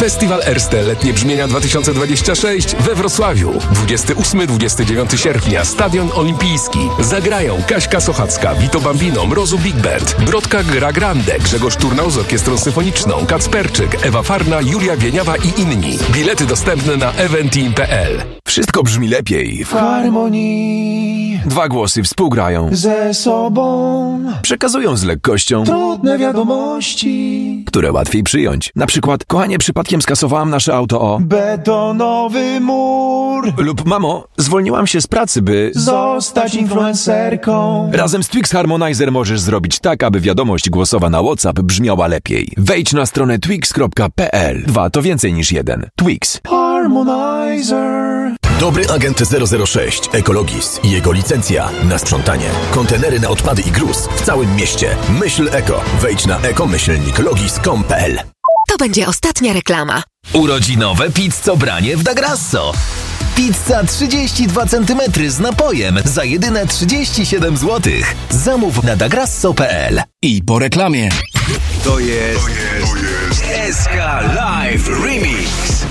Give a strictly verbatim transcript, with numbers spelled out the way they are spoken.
Festiwal Erste Letnie Brzmienia dwa tysiące dwadzieścia sześć we Wrocławiu. dwudziestego ósmego do dwudziestego dziewiątego sierpnia. Stadion Olimpijski. Zagrają Kaśka Sochacka, Vito Bambino, Mrozu Big Band, Brodka Gra Grande, Grzegorz Turnał z Orkiestrą Symfoniczną, Kacperczyk, Ewa Farna, Julia Wieniawa i inni. Bilety dostępne na eventim kropka p l. Wszystko brzmi lepiej w harmonii. Dwa głosy współgrają Ze sobą przekazują z lekkością trudne wiadomości, które łatwiej przyjąć. Na przykład, kochanie, przypadkiem skasowałam nasze auto o betonowy mur. Lub mamo, zwolniłam się z pracy, by zostać influencerką. Razem z Twix Harmonizer możesz zrobić tak, aby wiadomość głosowa na WhatsApp brzmiała lepiej. Wejdź na stronę twix kropka p l. Dwa to więcej niż jeden. Twix Harmonizer. Dobry agent zero zero sześć, ekologist i jego licencja na sprzątanie. Kontenery na odpady i gruz w całym mieście. Myśl eko. Wejdź na eko myślnik logis kropka com kropka p l. To będzie ostatnia reklama. Urodzinowe pizzobranie w Da Grasso. Pizza trzydzieści dwa centymetry z napojem za jedyne trzydzieści siedem złotych. Zamów na dagrasso kropka p l. I po reklamie. To jest, to jest S K Live Remix.